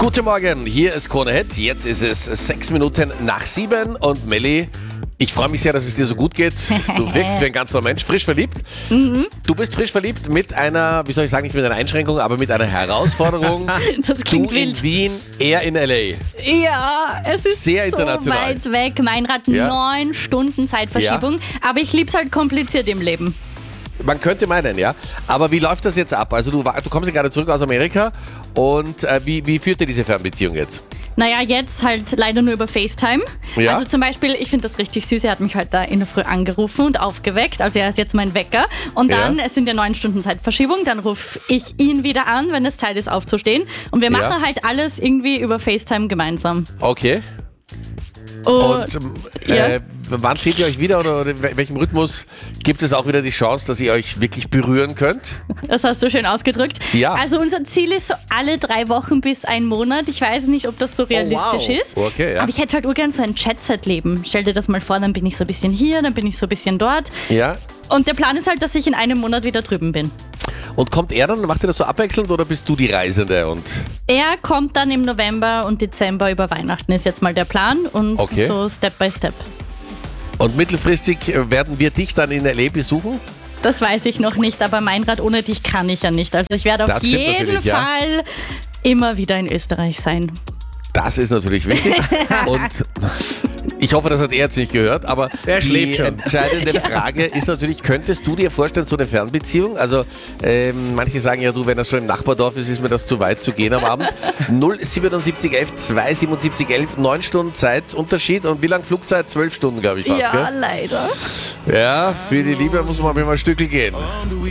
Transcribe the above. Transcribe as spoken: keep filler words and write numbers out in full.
Guten Morgen, hier ist Krone Hit. Jetzt ist es sechs Minuten nach sieben und Melli, ich freue mich sehr, dass es dir so gut geht. Du wirkst wie ein ganz neuer Mensch, frisch verliebt. Mhm. Du bist frisch verliebt mit einer, wie soll ich sagen, nicht mit einer Einschränkung, aber mit einer Herausforderung. Das klingt du wild. in Wien, er in L A. Ja, es ist Sehr so international. weit weg. Meinrad, Ja. neun Stunden Zeitverschiebung. Ja. Aber ich lieb's halt kompliziert im Leben. Man könnte meinen, ja. Aber wie läuft das jetzt ab? Also du, war- du kommst ja gerade zurück aus Amerika und äh, wie, wie führt dir diese Fernbeziehung jetzt? Naja, jetzt halt leider nur über FaceTime. Ja. Also zum Beispiel, ich finde das richtig süß, er hat mich heute in der Früh angerufen und aufgeweckt. Also er ist jetzt mein Wecker. Und dann, Ja. es sind ja neun Stunden Zeitverschiebung, dann rufe ich ihn wieder an, wenn es Zeit ist aufzustehen. Und wir Ja. machen halt alles irgendwie über FaceTime gemeinsam. Okay. Und, Und ähm, ja. äh, wann seht ihr euch wieder oder in welchem Rhythmus gibt es auch wieder die Chance, dass ihr euch wirklich berühren könnt? Das hast du schön ausgedrückt. Ja. Also unser Ziel ist so alle drei Wochen bis ein Monat. Ich weiß nicht, ob das so realistisch wow. ist. Okay, ja. Aber ich hätte halt urgern so ein Jet-Set-Leben. Stell dir das mal vor, dann bin ich so ein bisschen hier, dann bin ich so ein bisschen dort. Ja. Und der Plan ist halt, dass ich in einem Monat wieder drüben bin. Und kommt er dann, macht ihr das so abwechselnd oder bist du die Reisende? Und Er kommt dann im November und Dezember über Weihnachten, ist jetzt mal der Plan. Und Okay. so Step by Step. Und mittelfristig äh, werden wir dich dann in L A besuchen? Das weiß ich noch nicht, aber Meinrad, ohne dich kann ich ja nicht. Also ich werde auf Das stimmt jeden natürlich, ja. Fall immer wieder in Österreich sein. Das ist natürlich wichtig. Und ich hoffe, das hat er jetzt nicht gehört, aber Er die schläft schon. entscheidende Frage ist natürlich, könntest du dir vorstellen, so eine Fernbeziehung? Also ähm, manche sagen ja, du, wenn das schon im Nachbardorf ist, ist mir das zu weit zu gehen am Abend. null siebenundsiebzig elf zweihundertsiebenundsiebzig elf, neun Stunden Zeitunterschied und wie lang Flugzeit? zwölf Stunden, glaube ich fast, Ja, gell? leider. Ja, für die Liebe muss man mal ein Stückel gehen.